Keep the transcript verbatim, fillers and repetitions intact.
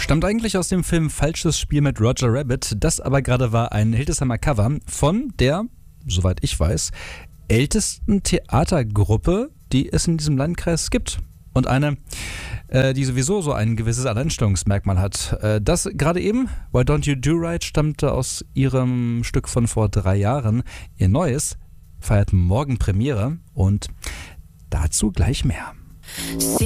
Stammt eigentlich aus dem Film Falsches Spiel mit Roger Rabbit, das aber gerade war ein Hildesheimer Cover von der, soweit ich weiß, ältesten Theatergruppe, die es in diesem Landkreis gibt. Und eine, äh, die sowieso so ein gewisses Alleinstellungsmerkmal hat. Äh, das gerade eben, Why Don't You Do Right, stammte aus ihrem Stück von vor drei Jahren. Ihr neues feiert morgen Premiere und dazu gleich mehr.